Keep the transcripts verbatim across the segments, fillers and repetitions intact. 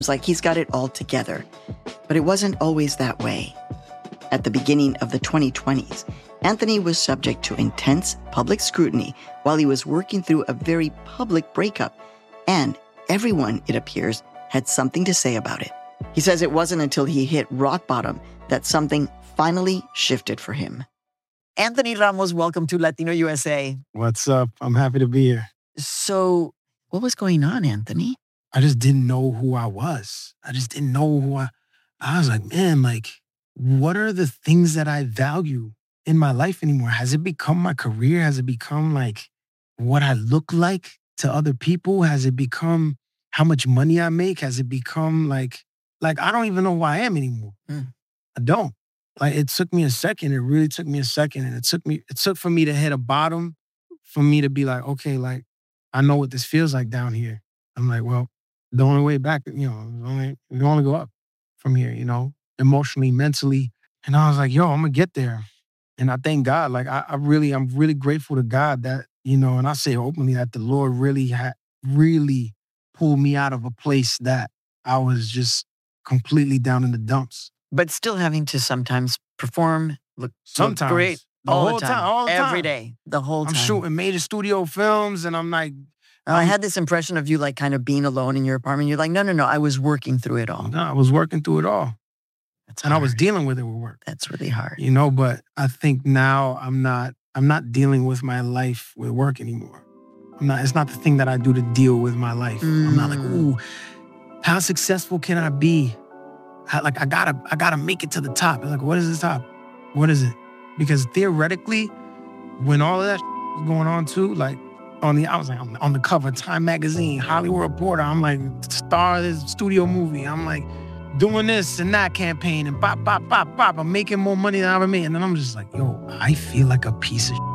It's like he's got it all together. But it wasn't always that way. At the beginning of the twenty twenties, Anthony was subject to intense public scrutiny while he was working through a very public breakup. And everyone, it appears, had something to say about it. He says it wasn't until he hit rock bottom that something finally shifted for him. Anthony Ramos, welcome to Latino U S A. What's up? I'm happy to be here. So, what was going on, Anthony? I just didn't know who I was. I just didn't know who I... I was like, man, like, what are the things that I value in my life anymore? Has it become my career? Has it become, like, what I look like to other people? Has it become how much money I make? Has it become, like... Like, I don't even know who I am anymore. Mm. I don't. Like, it took me a second. It really took me a second. And it took me... It took for me to hit a bottom, for me to be like, okay, like, I know what this feels like down here. I'm like, well, the only way back, you know, only, we only go up from here, you know, emotionally, mentally. And I was like, yo, I'm going to get there. And I thank God, like, I, I really, I'm really grateful to God that, you know, and I say openly that the Lord really had, really pulled me out of a place that I was just completely down in the dumps. But still having to sometimes perform, look, sometimes, look great. The all whole the time, time, all the every time. day, the whole I'm time. shooting major studio films and I'm like... Now, I had this impression of you like kind of being alone in your apartment. You're like, no, no, no, I was working through it all. No, I was working through it all. That's and hard. I was dealing with it with work. That's really hard. You know, but I think now I'm not, I'm not dealing with my life with work anymore. I'm not, it's not the thing that I do to deal with my life. Mm. I'm not like, ooh, how successful can I be? How, like, I gotta, I gotta make it to the top. It's like, what is the top? What is it? Because theoretically, when all of that was going on too, like, on the, I was like, on, on the cover of Time Magazine, Hollywood Reporter. I'm like, star of this studio movie. I'm like, doing this and that campaign and pop, pop, pop, pop. I'm making more money than I ever made. And then I'm just like, yo, I feel like a piece of shit.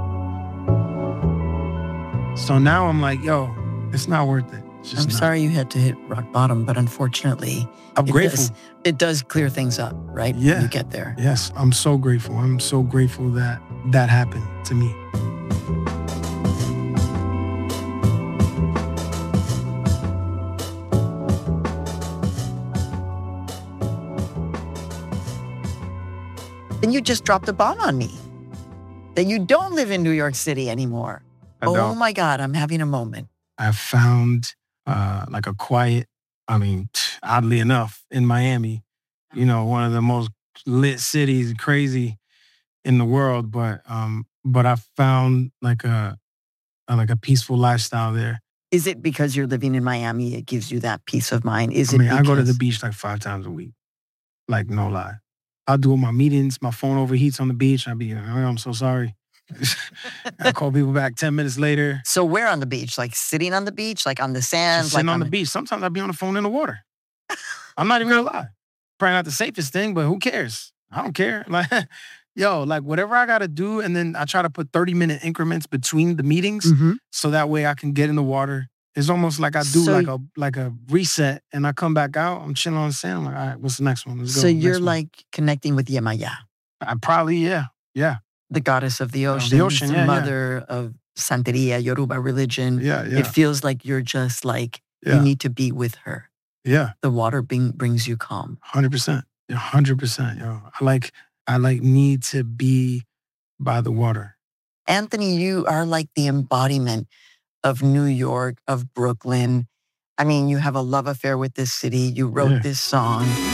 So now I'm like, yo, it's not worth it. It's just I'm not. sorry you had to hit rock bottom, but unfortunately, I'm it grateful. Does, it does clear things up, right? Yeah. You get there. Yes, I'm so grateful. I'm so grateful that that happened to me. Then you just dropped a bomb on me. That you don't live in New York City anymore. I oh don't. my God, I'm having a moment. I found uh, like a quiet, I mean, oddly enough, in Miami, you know, one of the most lit cities, crazy in the world. But um, but I found like a, a like a peaceful lifestyle there. Is it because you're living in Miami? It gives you that peace of mind. Is I it? mean, because... I go to the beach like five times a week, like no lie. I'll do my meetings. My phone overheats on the beach. I'll be, oh, I'm so sorry. I call people back ten minutes later. So where on the beach? Like sitting on the beach? Like on the sand? Just sitting like on, on the beach. Sometimes I'll be on the phone in the water. I'm not even gonna lie. Probably not the safest thing, but who cares? I don't care. Like, yo, like whatever I gotta do, and then I try to put thirty minute increments between the meetings, mm-hmm. so that way I can get in the water. It's almost like I do so, like a like a reset, and I come back out. I'm chilling on the sand. I'm like, all right, what's the next one? Let's go. So you're next like one. Connecting with Yemaya. I probably yeah yeah. The goddess of the ocean, the ocean, the yeah, mother yeah. of Santeria, Yoruba religion. Yeah, yeah. It feels like you're just like, yeah. you need to be with her. Yeah. The water bring, brings you calm. one hundred percent. one hundred percent, yo. I like, I like need to be by the water. Anthony, you are like the embodiment of New York, of Brooklyn. I mean, you have a love affair with this city. You wrote yeah. this song.